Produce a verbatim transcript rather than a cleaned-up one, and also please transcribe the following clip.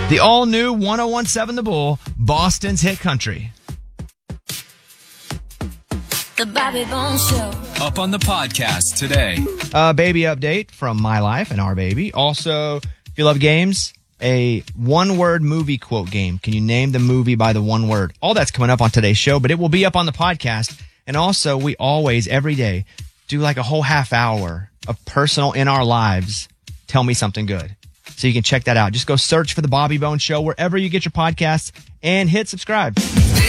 The all-new one oh one point seven The Bull, Boston's hit country. The Bobby Bones Show. Up on the podcast today. A baby update from my life and our baby. Also, if you love games, a one-word movie quote game. Can you name the movie by the one word? All that's coming up on today's show, but it will be up on the podcast. And also, we always, every day, do like a whole half hour of personal in our lives. Tell me something good. So you can check that out. Just go search for The Bobby Bones Show wherever you get your podcasts and hit subscribe.